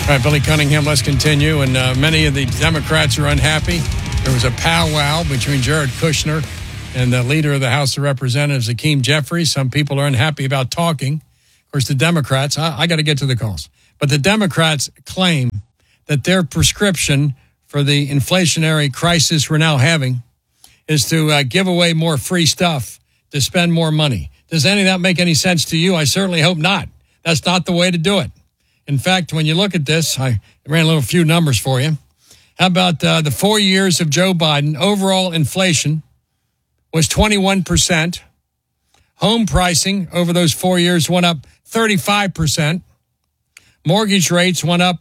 All right, Billy Cunningham, let's continue. And many of the Democrats are unhappy. There was a powwow between Jared Kushner and the leader of the House of Representatives, Hakeem Jeffries. Some people are unhappy about talking. Of course, the Democrats, I got to get to the calls. But the Democrats claim that their prescription for the inflationary crisis we're now having is to give away more free stuff, to spend more money. Does any of that make any sense to you? I certainly hope not. That's not the way to do it. In fact, when you look at this, I ran a few numbers for you. How about the 4 years of Joe Biden? Overall inflation was 21%. Home pricing over those 4 years went up 35%. Mortgage rates went up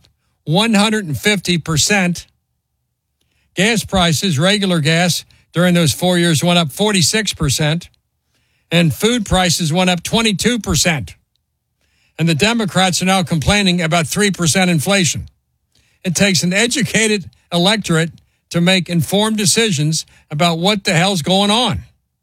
150%. Gas prices, regular gas, during those 4 years went up 46%. And food prices went up 22%. And the Democrats are now complaining about 3% inflation. It takes an educated electorate to make informed decisions about what the hell's going on.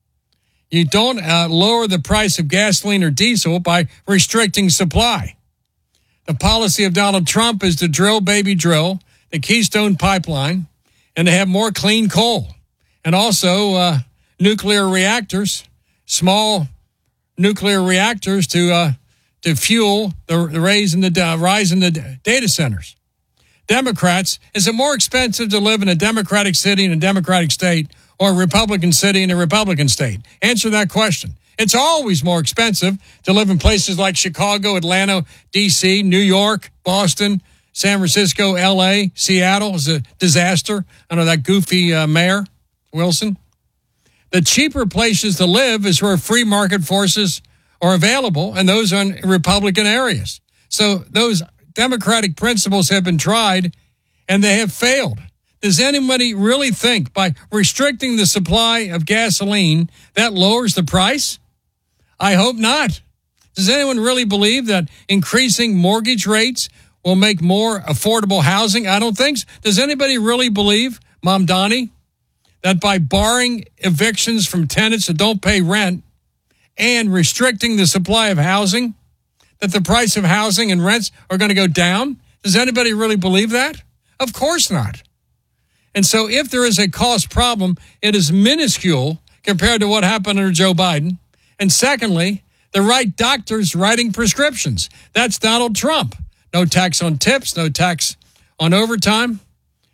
You don't lower the price of gasoline or diesel by restricting supply. The policy of Donald Trump is to drill, baby, drill, the Keystone Pipeline, and to have more clean coal. And also nuclear reactors, small nuclear reactors to fuel the rise in the data centers. Democrats, is it more expensive to live in a Democratic city in a Democratic state or a Republican city in a Republican state? Answer that question. It's always more expensive to live in places like Chicago, Atlanta, D.C., New York, Boston, San Francisco, L.A., Seattle is a disaster. I know that goofy mayor, Wilson. The cheaper places to live is where free market forces are available, and those are in Republican areas. So those Democratic principles have been tried, and they have failed. Does anybody really think by restricting the supply of gasoline that lowers the price? I hope not. Does anyone really believe that increasing mortgage rates will make more affordable housing? I don't think so. Does anybody really believe, Mom Donnie, that by barring evictions from tenants that don't pay rent and restricting the supply of housing, that the price of housing and rents are going to go down? Does anybody really believe that? Of course not. And so if there is a cost problem, it is minuscule compared to what happened under Joe Biden. And secondly, the right doctors writing prescriptions. That's Donald Trump. No tax on tips, no tax on overtime.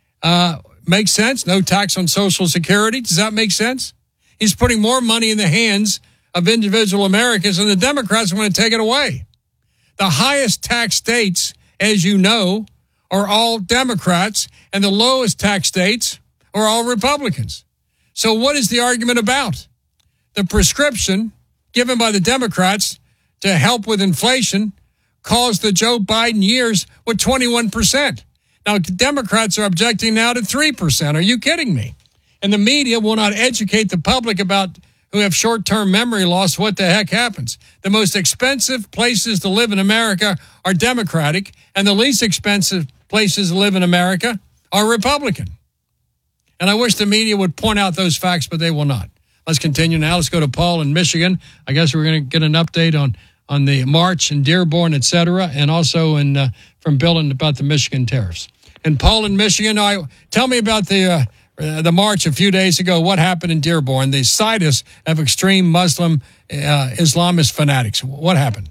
Makes sense. No tax on Social Security. Does that make sense? He's putting more money in the hands of individual Americans, and the Democrats want to take it away. The highest tax states, as you know, are all Democrats, and the lowest tax states are all Republicans. So what is the argument about? The prescription given by the Democrats to help with inflation caused the Joe Biden years with 21%. Now, Democrats are objecting now to 3%. Are you kidding me? And the media will not educate the public about who have short-term memory loss what the heck happens. The most expensive places to live in America are Democratic, and the least expensive places to live in America are Republican. And I wish the media would point out those facts, but they will not. Let's continue now. Let's go to Paul in Michigan. I guess we're going to get an update on the march in Dearborn, et cetera, and also from Bill about the Michigan tariffs. And Paul in Michigan, tell me about the march a few days ago. What happened in Dearborn? The situs of extreme Muslim Islamist fanatics. What happened?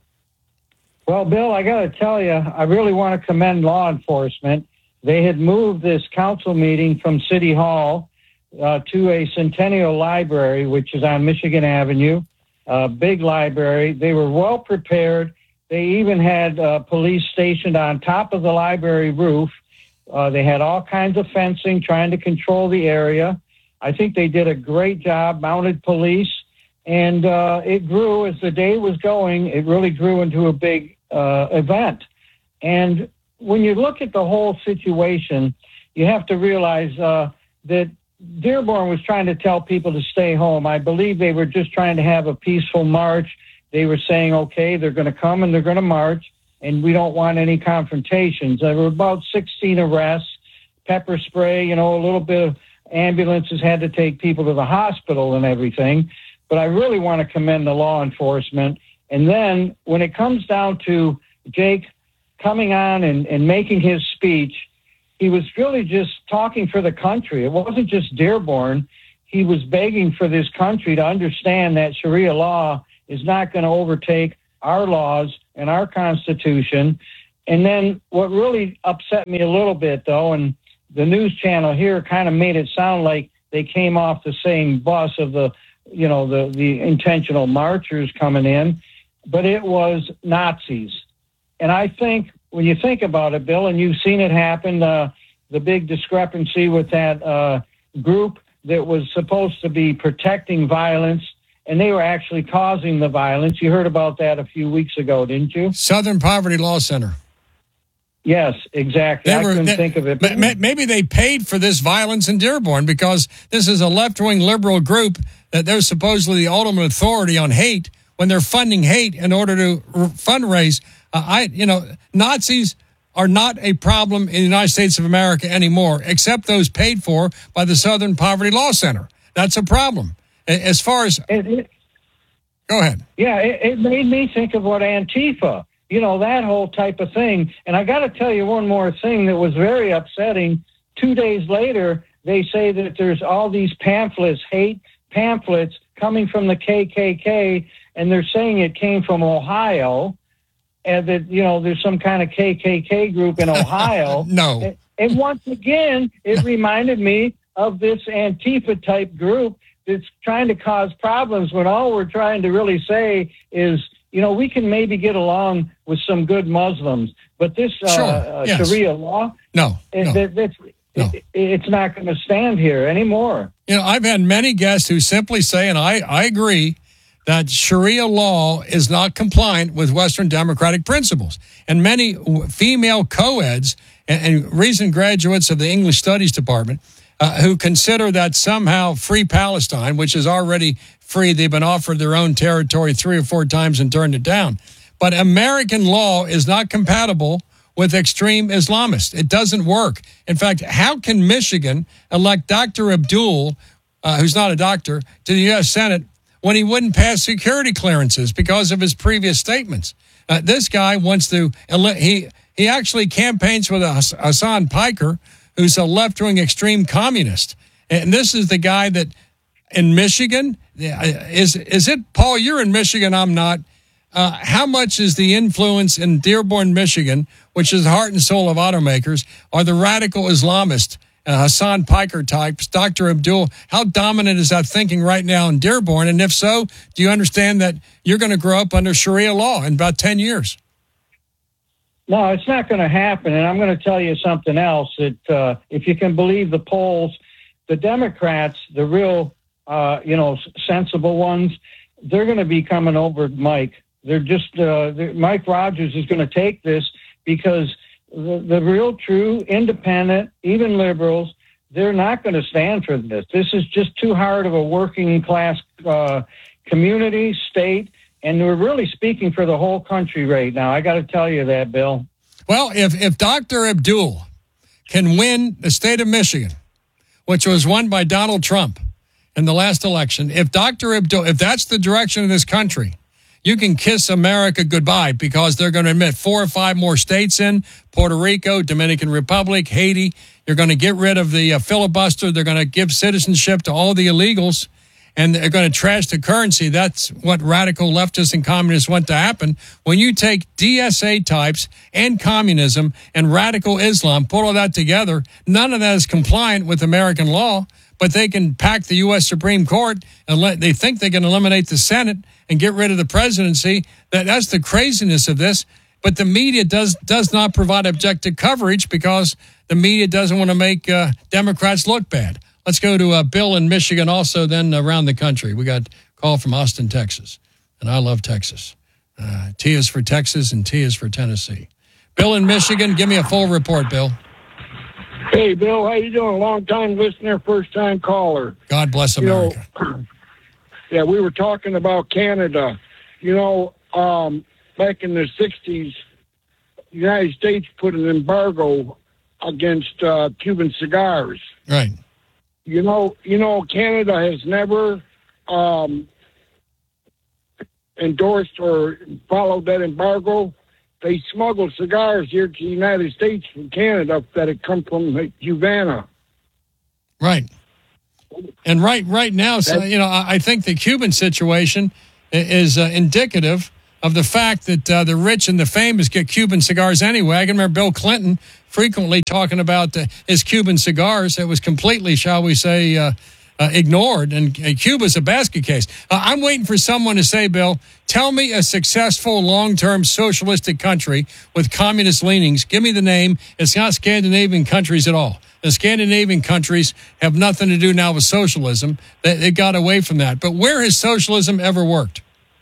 Well, Bill, I got to tell you, I really want to commend law enforcement. They had moved this council meeting from City Hall to a Centennial Library, which is on Michigan Avenue, a big library. They were well prepared. They even had police stationed on top of the library roof. They had all kinds of fencing trying to control the area. I think they did a great job, mounted police, and it grew as the day was going. It really grew into a big event. And when you look at the whole situation, you have to realize that Dearborn was trying to tell people to stay home. I believe they were just trying to have a peaceful march. They were saying, okay, they're going to come and they're going to march, and we don't want any confrontations. There were about 16 arrests, pepper spray, a little bit of ambulances had to take people to the hospital and everything. But I really want to commend the law enforcement. And then when it comes down to Jake coming on and making his speech, he was really just talking for the country. It wasn't just Dearborn. He was begging for this country to understand that Sharia law is not going to overtake our laws and our Constitution. And then what really upset me a little bit, though, and the news channel here kind of made it sound like they came off the same bus of the intentional marchers coming in, but it was Nazis. And I think when you think about it, Bill, and you've seen it happen, the big discrepancy with that group that was supposed to be protecting violence, and they were actually causing the violence. You heard about that a few weeks ago, didn't you? Southern Poverty Law Center. Yes, exactly. I couldn't think of it. Maybe they paid for this violence in Dearborn because this is a left-wing liberal group that they're supposedly the ultimate authority on hate when they're funding hate in order to fundraise. Nazis are not a problem in the United States of America anymore, except those paid for by the Southern Poverty Law Center. That's a problem. As far as... Go ahead. Yeah, it made me think of what Antifa, that whole type of thing. And I got to tell you one more thing that was very upsetting. 2 days later, they say that there's all these pamphlets, hate pamphlets, coming from the KKK, and they're saying it came from Ohio, and that, there's some kind of KKK group in Ohio. No. And once again, it reminded me of this Antifa-type group that's trying to cause problems when all we're trying to really say is, we can maybe get along with some good Muslims, but this Sharia law, it's not going to stand here anymore. I've had many guests who simply say, and I agree, that Sharia law is not compliant with Western democratic principles. And many female co-eds and recent graduates of the English Studies Department who consider that somehow Free Palestine, which is already free, they've been offered their own territory 3 or 4 times and turned it down. But American law is not compatible with extreme Islamists. It doesn't work. In fact, how can Michigan elect Dr. Abdul, who's not a doctor, to the U.S. Senate when he wouldn't pass security clearances because of his previous statements? This guy wants to, he actually campaigns with Hassan Piker, who's a left-wing extreme communist. And this is the guy that in Michigan, is it, Paul, you're in Michigan, I'm not. How much is the influence in Dearborn, Michigan, which is the heart and soul of automakers, are the radical Islamist, Hassan Piker types, Dr. Abdul? How dominant is that thinking right now in Dearborn? And if so, do you understand that you're going to grow up under Sharia law in about 10 years? No, it's not going to happen. And I'm going to tell you something else, that if you can believe the polls, the Democrats, the real, sensible ones, they're going to be coming over Mike. They're just, Mike Rogers is going to take this because the real, true, independent, even liberals, they're not going to stand for this. This is just too hard of a working class community, state, and we're really speaking for the whole country right now. I got to tell you that, Bill. Well, if Dr. Abdul can win the state of Michigan, which was won by Donald Trump in the last election, if Dr. Abdul, if that's the direction of this country, you can kiss America goodbye, because they're going to admit 4 or 5 more states in, Puerto Rico, Dominican Republic, Haiti. You're going to get rid of the filibuster. They're going to give citizenship to all the illegals, and they're going to trash the currency. That's what radical leftists and communists want to happen. When you take DSA types and communism and radical Islam, put all that together, none of that is compliant with American law, but they can pack the U.S. Supreme Court and they think they can eliminate the Senate and get rid of the presidency. That's the craziness of this. But the media does not provide objective coverage because the media doesn't want to make Democrats look bad. Let's go to Bill in Michigan, also then around the country. We got a call from Austin, Texas, and I love Texas. T is for Texas and T is for Tennessee. Bill in Michigan, give me a full report, Bill. Hey, Bill, how you doing? Long-time listener, first-time caller. God bless America. Yeah, we were talking about Canada. Back in the 60s, the United States put an embargo against Cuban cigars. Right. Canada has never endorsed or followed that embargo. they smuggle cigars here to the United States from Canada that had come from Havana. Right. And right now, so, I think the Cuban situation is indicative of the fact that the rich and the famous get Cuban cigars anyway. I can remember Bill Clinton frequently talking about his Cuban cigars. It was completely, shall we say, ignored. And Cuba's a basket case. I'm waiting for someone to say, Bill, tell me a successful long-term socialistic country with communist leanings. Give me the name. It's not Scandinavian countries at all. The Scandinavian countries have nothing to do now with socialism. They got away from that. But where has socialism ever worked?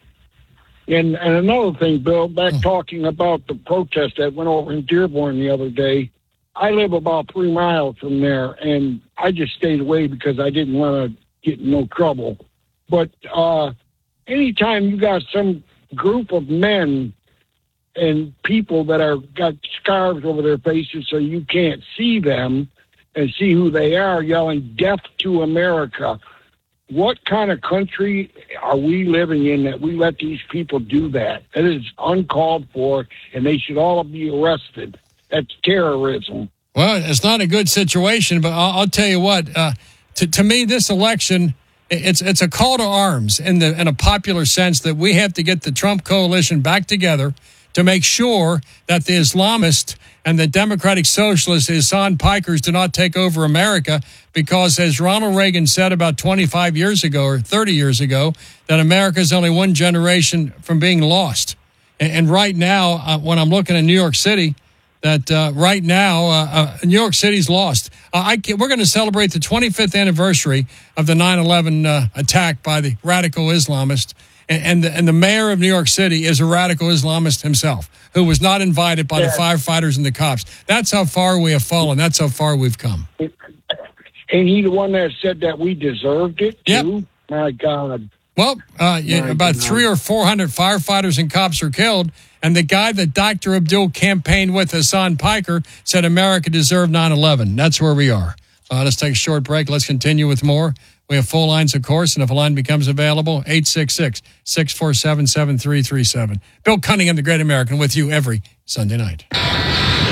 And another thing, Bill, talking about the protest that went over in Dearborn the other day, I live about 3 miles from there, and I just stayed away because I didn't want to get in no trouble. But anytime you got some group of men and people that are got scarves over their faces so you can't see them and see who they are, yelling "Death to America," what kind of country are we living in that we let these people do that? That is uncalled for, and they should all be arrested. That's terrorism. Well, it's not a good situation, but I'll tell you what. To me, this election, it's a call to arms in a popular sense that we have to get the Trump coalition back together to make sure that the Islamists and the Democratic Socialists, the Hassan Pikers, do not take over America, because as Ronald Reagan said about 25 years ago or 30 years ago, that America is only one generation from being lost. And right now, when I'm looking at New York City, that right now, New York City's lost. We're going to celebrate the 25th anniversary of the 9/11 attack by the radical Islamists. And the mayor of New York City is a radical Islamist himself, who was not invited by the firefighters and the cops. That's how far we have fallen. That's how far we've come. Ain't he the one that said that we deserved it, too? Yep. My God. Well, about 300 or 400 firefighters and cops were killed, and the guy that Dr. Abdul campaigned with, Hassan Piker, said America deserved 9/11. That's where we are. Let's take a short break. Let's continue with more. We have full lines, of course, and if a line becomes available, 866-647-7337. Bill Cunningham, the Great American, with you every Sunday night.